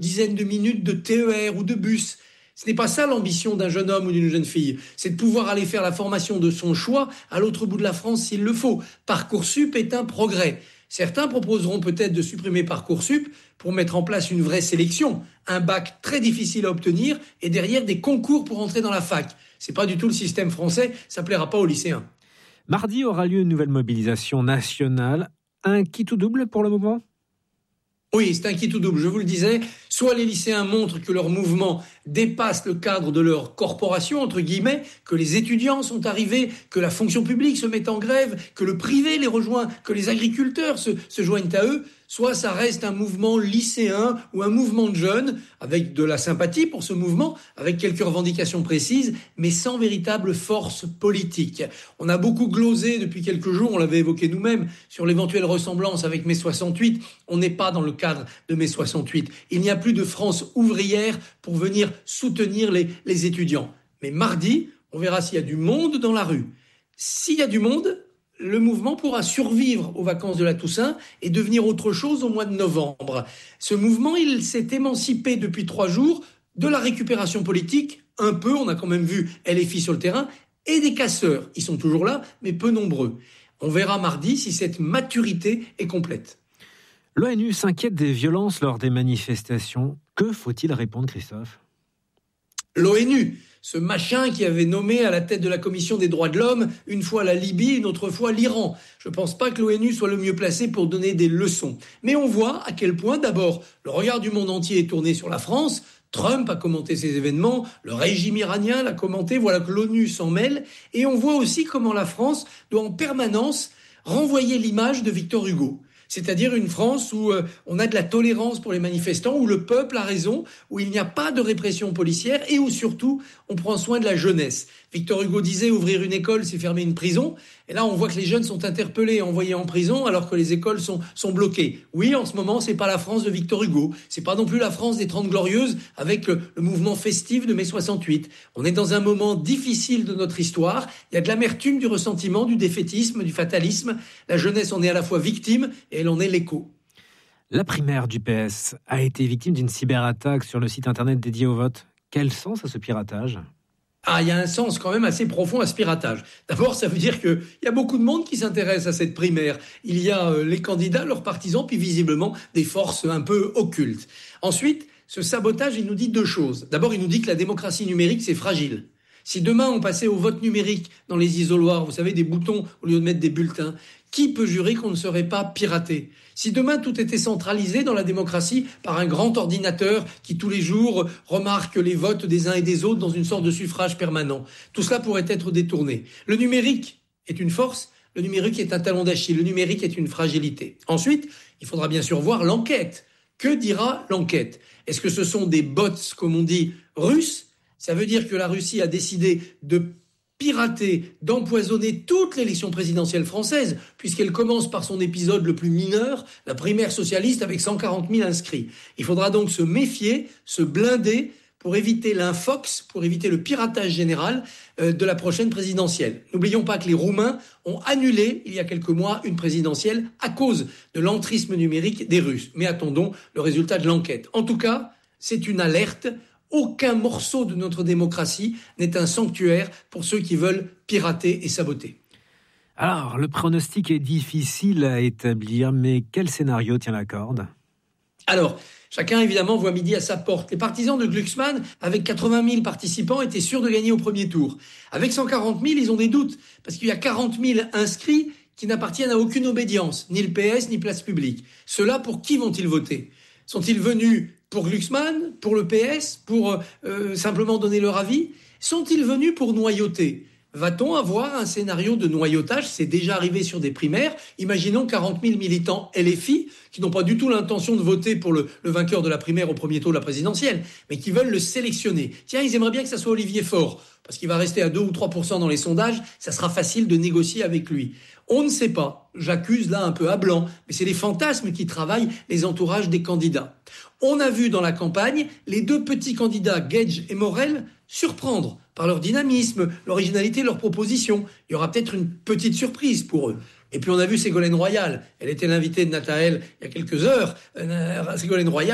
dizaines de minutes de TER ou de bus. Ce n'est pas ça l'ambition d'un jeune homme ou d'une jeune fille. C'est de pouvoir aller faire la formation de son choix à l'autre bout de la France s'il le faut. Parcoursup est un progrès. Certains proposeront peut-être de supprimer Parcoursup pour mettre en place une vraie sélection, un bac très difficile à obtenir et derrière des concours pour entrer dans la fac. C'est pas du tout le système français, ça plaira pas aux lycéens. Mardi aura lieu une nouvelle mobilisation nationale. Un qui tout double pour le mouvement ? Oui, c'est un qui tout double, je vous le disais. Soit les lycéens montrent que leur mouvement dépasse le cadre de leur corporation, entre guillemets, que les étudiants sont arrivés, que la fonction publique se met en grève, que le privé les rejoint, que les agriculteurs se joignent à eux. Soit ça reste un mouvement lycéen ou un mouvement de jeunes, avec de la sympathie pour ce mouvement, avec quelques revendications précises, mais sans véritable force politique. On a beaucoup glosé depuis quelques jours, on l'avait évoqué nous-mêmes, sur l'éventuelle ressemblance avec mai 68. On n'est pas dans le cadre de mai 68. Il n'y a plus de France ouvrière pour venir soutenir les étudiants. Mais mardi, on verra s'il y a du monde dans la rue. S'il y a du monde, le mouvement pourra survivre aux vacances de la Toussaint et devenir autre chose au mois de novembre. Ce mouvement, il s'est émancipé depuis 3 jours de la récupération politique, un peu, on a quand même vu LFI sur le terrain, et des casseurs. Ils sont toujours là, mais peu nombreux. On verra mardi si cette maturité est complète. L'ONU s'inquiète des violences lors des manifestations. Que faut-il répondre, Christophe ? L'ONU, ce machin qui avait nommé à la tête de la Commission des droits de l'homme une fois la Libye, une autre fois l'Iran. Je ne pense pas que l'ONU soit le mieux placé pour donner des leçons. Mais on voit à quel point, d'abord, le regard du monde entier est tourné sur la France. Trump a commenté ces événements, le régime iranien l'a commenté, voilà que l'ONU s'en mêle. Et on voit aussi comment la France doit en permanence renvoyer l'image de Victor Hugo. C'est-à-dire une France où on a de la tolérance pour les manifestants, où le peuple a raison, où il n'y a pas de répression policière et où surtout on prend soin de la jeunesse. Victor Hugo disait ouvrir une école, c'est fermer une prison. Et là, on voit que les jeunes sont interpellés et envoyés en prison alors que les écoles sont bloquées. Oui, en ce moment, c'est pas la France de Victor Hugo. C'est pas non plus la France des 30 Glorieuses avec le mouvement festif de mai 68. On est dans un moment difficile de notre histoire. Il y a de l'amertume, du ressentiment, du défaitisme, du fatalisme. La jeunesse en est à la fois victime et elle en est l'écho. La primaire du PS a été victime d'une cyberattaque sur le site internet dédié au vote. Quel sens à ce piratage ? Il y a un sens quand même assez profond à ce piratage. D'abord, ça veut dire qu'il y a beaucoup de monde qui s'intéresse à cette primaire. Il y a les candidats, leurs partisans, puis visiblement des forces un peu occultes. Ensuite, ce sabotage, il nous dit 2 choses. D'abord, il nous dit que la démocratie numérique, c'est fragile. Si demain on passait au vote numérique dans les isoloirs, vous savez, des boutons au lieu de mettre des bulletins, qui peut jurer qu'on ne serait pas piraté ? Si demain tout était centralisé dans la démocratie par un grand ordinateur qui tous les jours remarque les votes des uns et des autres dans une sorte de suffrage permanent, tout cela pourrait être détourné. Le numérique est une force, le numérique est un talon d'Achille, le numérique est une fragilité. Ensuite, il faudra bien sûr voir l'enquête. Que dira l'enquête ? Est-ce que ce sont des bots, comme on dit, russes ? Ça veut dire que la Russie a décidé de pirater, d'empoisonner toute l'élection présidentielle française, puisqu'elle commence par son épisode le plus mineur, la primaire socialiste avec 140 000 inscrits. Il faudra donc se méfier, se blinder pour éviter l'infox, pour éviter le piratage général de la prochaine présidentielle. N'oublions pas que les Roumains ont annulé, il y a quelques mois, une présidentielle à cause de l'entrisme numérique des Russes. Mais attendons le résultat de l'enquête. En tout cas, c'est une alerte. Aucun morceau de notre démocratie n'est un sanctuaire pour ceux qui veulent pirater et saboter. Alors, le pronostic est difficile à établir, mais quel scénario tient la corde ? Alors, chacun évidemment voit midi à sa porte. Les partisans de Glucksmann, avec 80 000 participants, étaient sûrs de gagner au premier tour. Avec 140 000, ils ont des doutes, parce qu'il y a 40 000 inscrits qui n'appartiennent à aucune obédience, ni le PS, ni Place Publique. Ceux-là, pour qui vont-ils voter ? Sont-ils venus pour Glucksmann, pour le PS, pour simplement donner leur avis ? Sont-ils venus pour noyauter ? Va-t-on avoir un scénario de noyautage ? C'est déjà arrivé sur des primaires. Imaginons 40 000 militants LFI qui n'ont pas du tout l'intention de voter pour le vainqueur de la primaire au premier tour de la présidentielle, mais qui veulent le sélectionner. Tiens, ils aimeraient bien que ça soit Olivier Faure, parce qu'il va rester à 2 ou 3% dans les sondages, ça sera facile de négocier avec lui. On ne sait pas, j'accuse là un peu à blanc, mais c'est les fantasmes qui travaillent les entourages des candidats. On a vu dans la campagne les 2 petits candidats, Gage et Morel, surprendre par leur dynamisme, l'originalité, leurs propositions. Il y aura peut-être une petite surprise pour eux. Et puis on a vu Ségolène Royal, elle était l'invitée de Nathaël il y a quelques heures, Ségolène Royal,